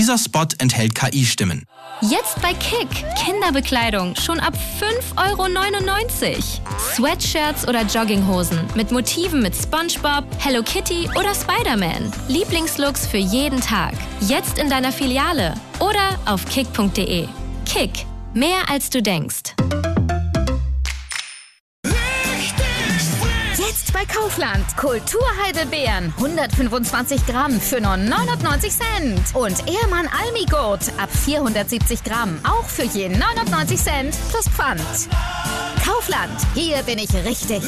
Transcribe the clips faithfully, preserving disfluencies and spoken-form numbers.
Dieser Spot enthält K I-Stimmen. Jetzt bei Kick. Kinderbekleidung schon ab fünf Euro neunundneunzig. Sweatshirts oder Jogginghosen mit Motiven mit SpongeBob, Hello Kitty oder Spider-Man. Lieblingslooks für jeden Tag. Jetzt in deiner Filiale oder auf kick punkt de. Kick. Mehr als du denkst. Jetzt bei Kaufland. Kulturheidelbeeren. hundertfünfundzwanzig Gramm für nur neunundneunzig Cent. Und Ehrmann Almigurt ab vierhundertsiebzig Gramm. Auch für je neunundneunzig Cent plus Pfand. Kaufland. Hier bin ich richtig.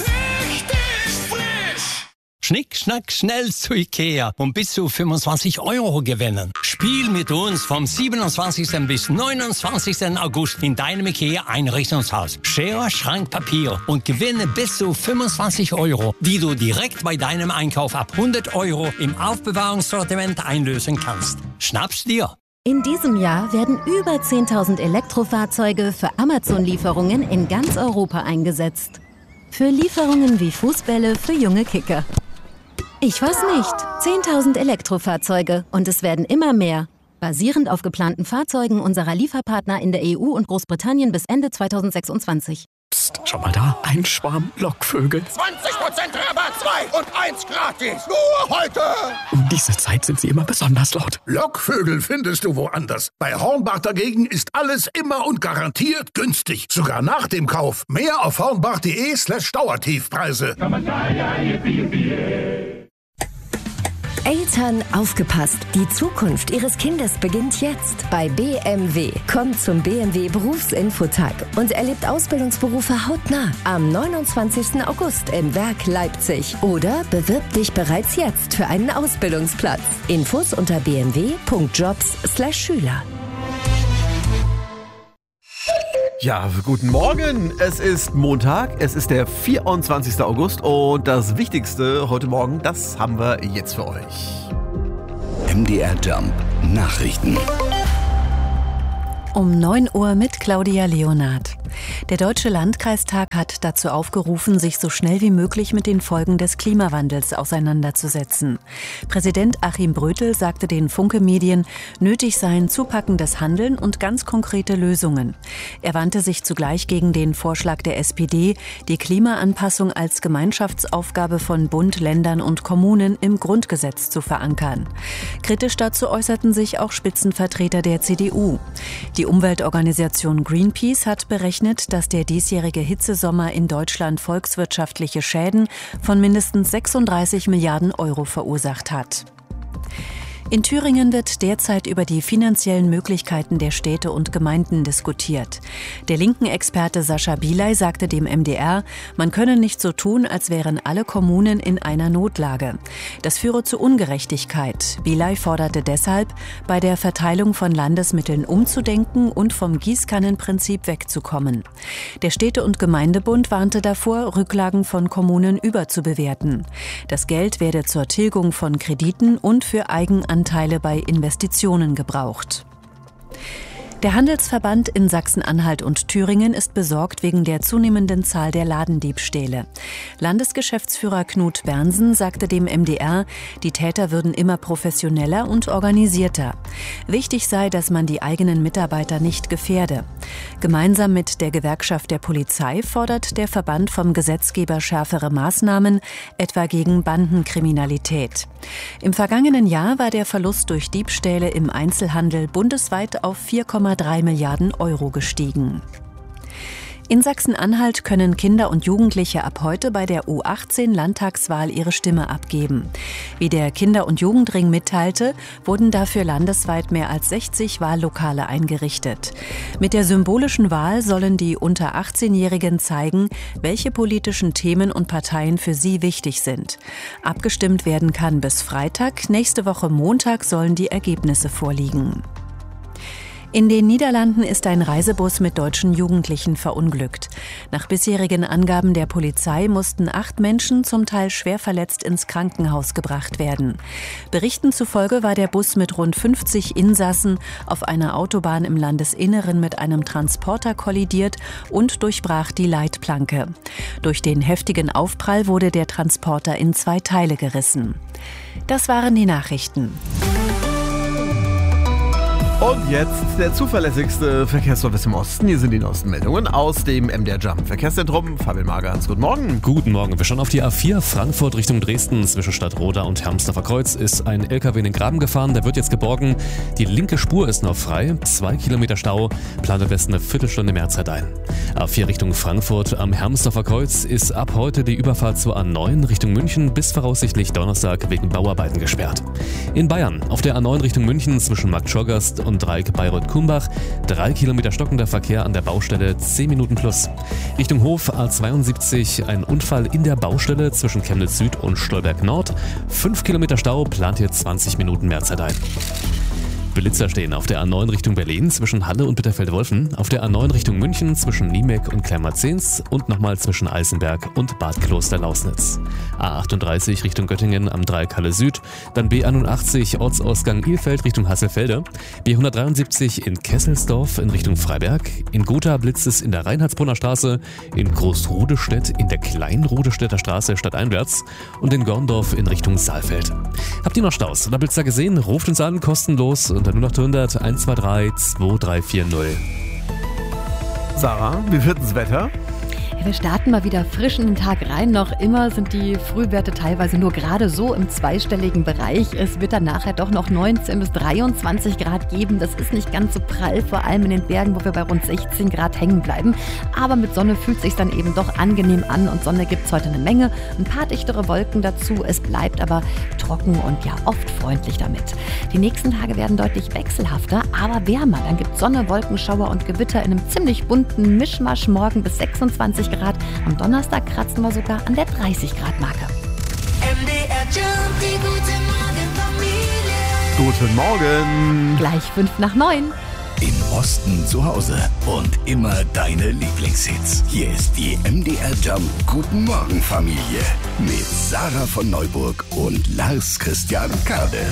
Schnick, schnack, schnell zu Ikea und bis zu fünfundzwanzig Euro gewinnen. Spiel mit uns vom siebenundzwanzigsten bis neunundzwanzigsten August in deinem Ikea-Einrichtungshaus. Schere, Schrank, Papier und gewinne bis zu fünfundzwanzig Euro, die du direkt bei deinem Einkauf ab hundert Euro im Aufbewahrungssortiment einlösen kannst. Schnapp's dir! In diesem Jahr werden über zehntausend Elektrofahrzeuge für Amazon-Lieferungen in ganz Europa eingesetzt. Für Lieferungen wie Fußbälle für junge Kicker. Ich weiß nicht. zehntausend Elektrofahrzeuge und es werden immer mehr. Basierend auf geplanten Fahrzeugen unserer Lieferpartner in der E U und Großbritannien bis Ende zweitausendsechsundzwanzig. Psst, schau mal da, ein Schwarm Lockvögel. zwanzig Prozent Rabatt, zwei und eins gratis. Nur heute. Um diese Zeit sind sie immer besonders laut. Lockvögel findest du woanders. Bei Hornbach dagegen ist alles immer und garantiert günstig. Sogar nach dem Kauf. Mehr auf hornbach.de slash Dauertiefpreise. Eltern, aufgepasst! Die Zukunft Ihres Kindes beginnt jetzt bei B M W. Kommt zum B M W Berufsinfotag und erlebt Ausbildungsberufe hautnah am neunundzwanzigsten August im Werk Leipzig. Oder bewirb dich bereits jetzt für einen Ausbildungsplatz. Infos unter b m w punkt jobs slash schüler. Ja, guten Morgen. Es ist Montag, es ist der vierundzwanzigsten August und das Wichtigste heute Morgen, das haben wir jetzt für euch. M D R Jump Nachrichten. Um neun Uhr mit Claudia Leonard. Der Deutsche Landkreistag hat dazu aufgerufen, sich so schnell wie möglich mit den Folgen des Klimawandels auseinanderzusetzen. Präsident Achim Brötel sagte den Funke-Medien, nötig seien zupackendes Handeln und ganz konkrete Lösungen. Er wandte sich zugleich gegen den Vorschlag der S P D, die Klimaanpassung als Gemeinschaftsaufgabe von Bund, Ländern und Kommunen im Grundgesetz zu verankern. Kritisch dazu äußerten sich auch Spitzenvertreter der C D U. Die Umweltorganisation Greenpeace hat berechnet, dass der diesjährige Hitzesommer in Deutschland volkswirtschaftliche Schäden von mindestens sechsunddreißig Milliarden Euro verursacht hat. In Thüringen wird derzeit über die finanziellen Möglichkeiten der Städte und Gemeinden diskutiert. Der linken Experte Sascha Bielay sagte dem M D R, man könne nicht so tun, als wären alle Kommunen in einer Notlage. Das führe zu Ungerechtigkeit. Bielay forderte deshalb, bei der Verteilung von Landesmitteln umzudenken und vom Gießkannenprinzip wegzukommen. Der Städte- und Gemeindebund warnte davor, Rücklagen von Kommunen überzubewerten. Das Geld werde zur Tilgung von Krediten und für Eigenanteile Anteile bei Investitionen gebraucht. Der Handelsverband in Sachsen-Anhalt und Thüringen ist besorgt wegen der zunehmenden Zahl der Ladendiebstähle. Landesgeschäftsführer Knut Bernsen sagte dem M D R, die Täter würden immer professioneller und organisierter. Wichtig sei, dass man die eigenen Mitarbeiter nicht gefährde. Gemeinsam mit der Gewerkschaft der Polizei fordert der Verband vom Gesetzgeber schärfere Maßnahmen, etwa gegen Bandenkriminalität. Im vergangenen Jahr war der Verlust durch Diebstähle im Einzelhandel bundesweit auf vier Komma drei Milliarden Euro gestiegen. In Sachsen-Anhalt können Kinder und Jugendliche ab heute bei der U achtzehn Landtagswahl ihre Stimme abgeben. Wie der Kinder- und Jugendring mitteilte, wurden dafür landesweit mehr als sechzig Wahllokale eingerichtet. Mit der symbolischen Wahl sollen die unter achtzehnjährigen zeigen, welche politischen Themen und Parteien für sie wichtig sind. Abgestimmt werden kann bis Freitag, nächste Woche Montag sollen die Ergebnisse vorliegen. In den Niederlanden ist ein Reisebus mit deutschen Jugendlichen verunglückt. Nach bisherigen Angaben der Polizei mussten acht Menschen zum Teil schwer verletzt ins Krankenhaus gebracht werden. Berichten zufolge war der Bus mit rund fünfzig Insassen auf einer Autobahn im Landesinneren mit einem Transporter kollidiert und durchbrach die Leitplanke. Durch den heftigen Aufprall wurde der Transporter in zwei Teile gerissen. Das waren die Nachrichten. Und jetzt der zuverlässigste Verkehrsservice im Osten. Hier sind die neuesten Meldungen aus dem M D R Jump Verkehrszentrum. Fabian Magerns, guten Morgen. Guten Morgen. Wir schauen auf die A vier Frankfurt Richtung Dresden. Zwischen Stadtroda und Hermsdorfer Kreuz ist ein L K W in den Graben gefahren. Der wird jetzt geborgen. Die linke Spur ist noch frei. Zwei Kilometer Stau. Plant am besten eine Viertelstunde mehr Zeit ein. A vier Richtung Frankfurt am Hermsdorfer Kreuz ist ab heute die Überfahrt zur A neun Richtung München bis voraussichtlich Donnerstag wegen Bauarbeiten gesperrt. In Bayern auf der A neun Richtung München zwischen Marktschorgast und Dreieck Bayreuth-Kumbach. Drei Kilometer stockender Verkehr an der Baustelle, zehn Minuten plus. Richtung Hof A zweiundsiebzig, ein Unfall in der Baustelle zwischen Chemnitz Süd und Stolberg Nord. Fünf Kilometer Stau, plant hier zwanzig Minuten mehr Zeit ein. Blitzer stehen auf der A neun Richtung Berlin zwischen Halle und Bitterfeld-Wolfen, auf der A neun Richtung München zwischen Niemek und Kleinmarzens und nochmal zwischen Eisenberg und Bad Kloster-Lausnitz. A achtunddreißig Richtung Göttingen am Dreieck Halle Süd, dann B einundachtzig Ortsausgang Ilfeld Richtung Hasselfelde, B hundertdreiundsiebzig in Kesselsdorf in Richtung Freiberg, in Gotha blitzt es in der Reinhardsbrunner Straße, in Großrudestedt in der Kleinrudestädter Straße stadteinwärts und in Gorndorf in Richtung Saalfeld. Habt ihr noch Staus oder Blitzer gesehen? Ruft uns an, kostenlos unter null acht hundert eins zwei drei zwei drei vier null. Sarah, wie wird das Wetter? Wir starten mal wieder frisch in den Tag rein. Noch immer sind die Frühwerte teilweise nur gerade so im zweistelligen Bereich. Es wird dann nachher doch noch neunzehn bis dreiundzwanzig Grad geben. Das ist nicht ganz so prall, vor allem in den Bergen, wo wir bei rund sechzehn Grad hängen bleiben. Aber mit Sonne fühlt es sich dann eben doch angenehm an und Sonne gibt es heute eine Menge. Ein paar dichtere Wolken dazu. Es bleibt aber trocken und ja oft freundlich damit. Die nächsten Tage werden deutlich wechselhafter, aber wärmer. Dann gibt es Sonne, Wolkenschauer und Gewitter in einem ziemlich bunten Mischmasch. Morgen bis sechsundzwanzig Grad. Am Donnerstag kratzen wir sogar an der dreißig Grad Marke. M D R Jump, die gute Morgenfamilie. Guten Morgen. Gleich fünf nach neun. Im Osten zu Hause und immer deine Lieblingshits. Hier ist die M D R Jump Guten Morgen Familie mit Sarah von Neuburg und Lars Christian Kade.